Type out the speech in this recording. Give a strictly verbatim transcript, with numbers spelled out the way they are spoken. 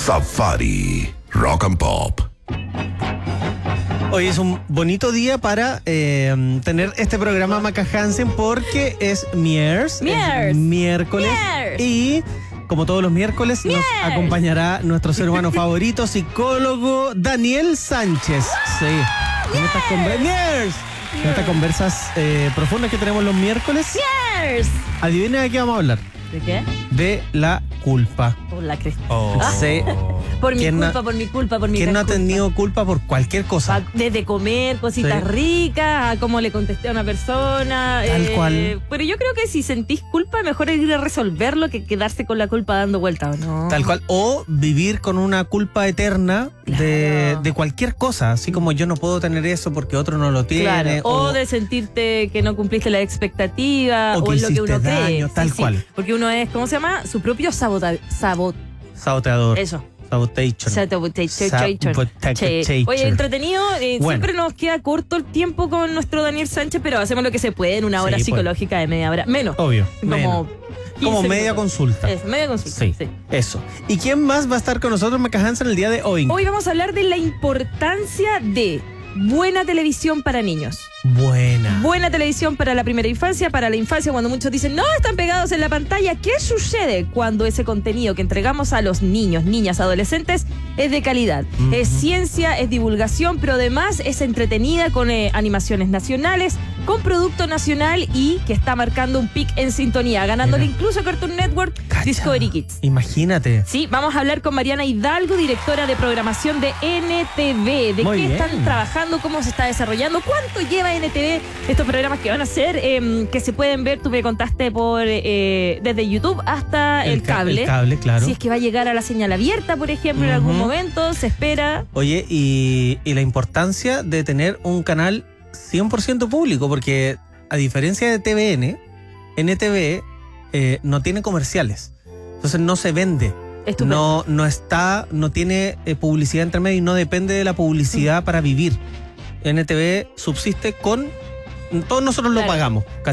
Safari Rock and Pop. Hoy es un bonito día para eh, tener este programa Maca Hansen porque es miers, Miers. es miércoles Miers. y como todos los miércoles Miers. nos acompañará nuestro ser humano favorito, psicólogo Daniel Sánchez. Sí. En estas, conver- Miers. En estas conversas eh, profundas que tenemos los miércoles, Cheers. adivina de qué vamos a hablar. ¿De qué? De la culpa. Por la cresta. Oh. Sí. Por mi ¿Quién culpa, no- por mi culpa, por mi ¿Quién no ha culpa. tenido culpa por cualquier cosa? Pa- Desde comer cositas Sí. ricas, a cómo le contesté a una persona. Tal cual. Pero yo creo que si sentís culpa, mejor es ir a resolverlo que quedarse con la culpa dando vueltas, ¿o no? Tal cual. O vivir con una culpa eterna de, Claro. de cualquier cosa. Así como yo no puedo tener eso porque otro no lo tiene. Claro. O, o- de sentirte que no cumpliste la expectativa, O o, que en lo que hiciste uno cree. daño, tal cual. Porque uno es, ¿cómo se llama? Su propio sabota sabot Saboteador. Eso. Sabotation. Sabotation. Sabotation. Che. Oye, entretenido. eh, Bueno. Siempre nos queda corto el tiempo con nuestro Daniel Sánchez, pero hacemos lo que se puede en una hora Sí, pues. psicológica de media hora. Menos. Obvio. Como, menos. Como quince media minutos. consulta. Es, media consulta. Sí, sí. eso. ¿Y quién más va a estar con nosotros, Maca Hansen, el día de hoy? Hoy vamos a hablar de la importancia de buena televisión para niños. Buena. Buena televisión para la primera infancia, para la infancia, cuando muchos dicen, no, están pegados en la pantalla. ¿Qué sucede cuando ese contenido que entregamos a los niños, niñas, adolescentes es de calidad? Ujú. Es ciencia, es divulgación, pero además es entretenida con eh, animaciones nacionales, con producto nacional y que está marcando un pic en sintonía, ganándole Mira. incluso a Cartoon Network, Cacha. Discovery Kids. Imagínate. Sí, vamos a hablar con Mariana Hidalgo, directora de programación de N T V. ¿De Muy qué bien. están trabajando? ¿Cómo se está desarrollando? ¿Cuánto lleva N T V estos programas que van a hacer? Eh, que se pueden ver, tú me contaste, por eh, desde YouTube hasta el, ca- cable. El cable, claro. Si es que va a llegar a la señal abierta, por ejemplo, en algún Ujú. momento, se espera. Oye, y, y la importancia de tener un canal cien por ciento público, porque a diferencia de T V N, N T V eh, no tiene comerciales. Entonces no se vende. Estupendo. No, no está, no tiene eh, publicidad entre medio y no depende de la publicidad para vivir. N T V subsiste con... Todos nosotros lo Claro. pagamos.